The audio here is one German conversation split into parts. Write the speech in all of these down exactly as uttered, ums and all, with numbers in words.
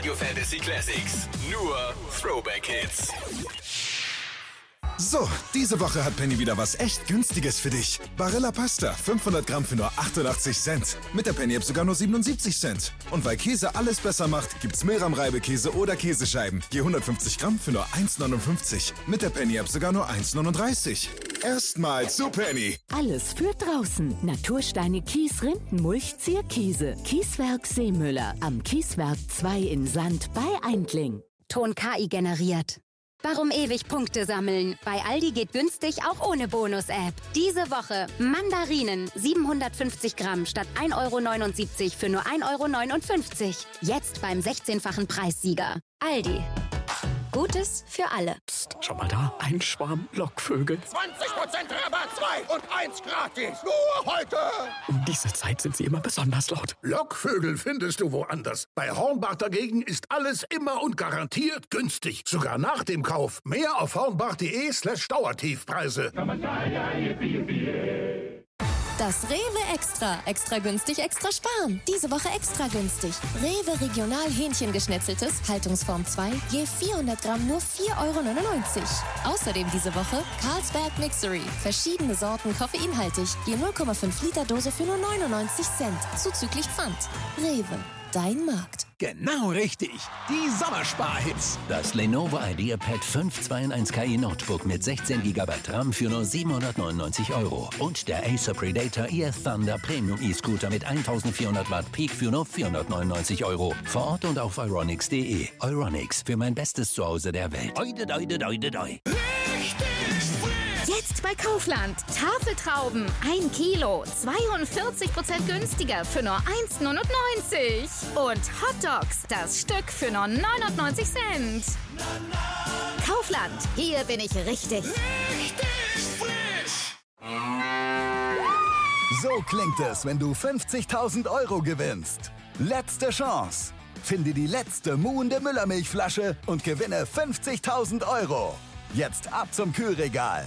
Radio Fantasy Classics. Nur Throwback Hits. So, diese Woche hat Penny wieder was echt Günstiges für dich. Barilla Pasta, fünfhundert Gramm für nur achtundachtzig Cent. Mit der Penny-App sogar nur siebenundsiebzig Cent. Und weil Käse alles besser macht, gibt's Milram-Reibekäse oder Käsescheiben. Je hundertfünfzig Gramm für nur eins neunundfünfzig. Mit der Penny-App sogar nur eins neununddreißig. Erstmal zu Penny. Alles für draußen. Natursteine Kies, Rindenmulch, Zierkiese. Kieswerk Seemüller. Am Kieswerk zwei in Sand bei Eindling. Ton K I generiert. Warum ewig Punkte sammeln? Bei Aldi geht günstig auch ohne Bonus-App. Diese Woche Mandarinen siebenhundertfünfzig Gramm statt ein Euro neunundsiebzig für nur ein Euro neunundfünfzig. Jetzt beim sechzehnfachen Preissieger. Aldi. Gutes für alle. Psst, schau mal da. Ein Schwarm Lockvögel. zwanzig Prozent Rabatt, zwei und eins gratis. Nur heute. Um diese Zeit sind sie immer besonders laut. Lockvögel findest du woanders. Bei Hornbach dagegen ist alles immer und garantiert günstig. Sogar nach dem Kauf. Mehr auf hornbach.de slash Dauertiefpreise. Das Rewe Extra. Extra günstig, extra sparen. Diese Woche extra günstig. Rewe Regional Hähnchengeschnetzeltes, Haltungsform zwei, je vierhundert Gramm nur vier Euro neunundneunzig. Außerdem diese Woche Carlsberg Mixery. Verschiedene Sorten koffeinhaltig, je null Komma fünf Liter Dose für nur neunundneunzig Cent. Zuzüglich Pfand. Rewe. Dein Markt. Genau richtig. Die Sommersparhits. Das Lenovo IdeaPad fünf zwei in eins K I Notebook mit sechzehn Gigabyte RAM für nur siebenhundertneunundneunzig Euro. Und der Acer Predator E F Thunder Premium E-Scooter mit eintausendvierhundert Watt Peak für nur vierhundertneunundneunzig Euro. Vor Ort und auf euronics punkt de. Euronics, für mein bestes Zuhause der Welt. Oide, oide, oide, oide. Jetzt bei Kaufland. Tafeltrauben, ein Kilo, zweiundvierzig Prozent günstiger für nur eins neunundneunzig. Und Hotdogs, das Stück für nur neunundneunzig Cent. Kaufland, hier bin ich richtig. Richtig frisch. So klingt es, wenn du fünfzigtausend Euro gewinnst. Letzte Chance. Finde die letzte muhende Müllermilchflasche und gewinne fünfzigtausend Euro. Jetzt ab zum Kühlregal.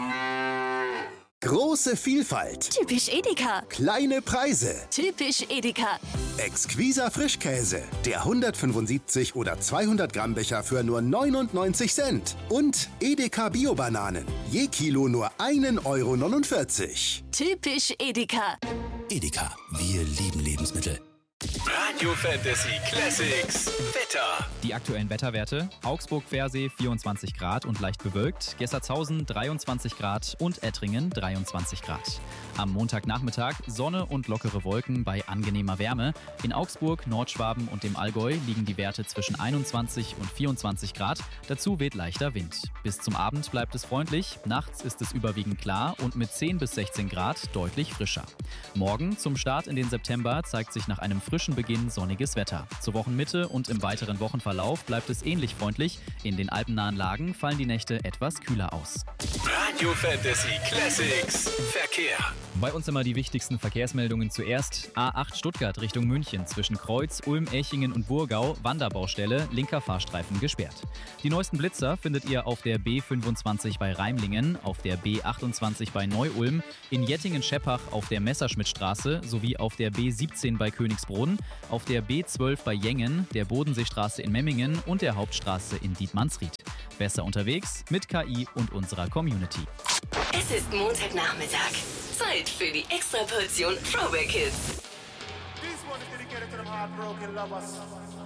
Große Vielfalt. Typisch Edeka. Kleine Preise. Typisch Edeka. Exquiser Frischkäse. Der hundertfünfundsiebzig oder zweihundert Gramm Becher für nur neunundneunzig Cent. Und Edeka Bio-Bananen. Je Kilo nur ein Euro neunundvierzig. Typisch Edeka. Edeka. Wir lieben Lebensmittel. Radio Fantasy Classics Wetter. Die aktuellen Wetterwerte: Augsburg-Versee vierundzwanzig Grad und leicht bewölkt, Gessertshausen dreiundzwanzig Grad und Ettringen dreiundzwanzig Grad. Am Montagnachmittag Sonne und lockere Wolken bei angenehmer Wärme. In Augsburg, Nordschwaben und dem Allgäu liegen die Werte zwischen einundzwanzig und vierundzwanzig Grad. Dazu weht leichter Wind. Bis zum Abend bleibt es freundlich. Nachts ist es überwiegend klar und mit zehn bis sechzehn Grad deutlich frischer. Morgen zum Start in den September zeigt sich nach einem frischen Beginn sonniges Wetter. Zur Wochenmitte und im weiteren Wochenverlauf bleibt es ähnlich freundlich. In den alpennahen Lagen fallen die Nächte etwas kühler aus. Radio Fantasy Classics Verkehr. Bei uns immer die wichtigsten Verkehrsmeldungen zuerst. A acht Stuttgart Richtung München zwischen Kreuz, Ulm, Echingen und Burgau, Wanderbaustelle, linker Fahrstreifen gesperrt. Die neuesten Blitzer findet ihr auf der B fünfundzwanzig bei Reimlingen, auf der B achtundzwanzig bei Neu-Ulm, in Jettingen-Scheppach auf der Messerschmittstraße sowie auf der B siebzehn bei Königsbrunn, auf der B zwölf bei Jengen, der Bodenseestraße in Memmingen und der Hauptstraße in Dietmannsried. Besser unterwegs mit K I und unserer Community. Es ist Montagnachmittag. Zeit für die Extraportion Throwback Hits. This one is dedicated to the heartbroken lovers.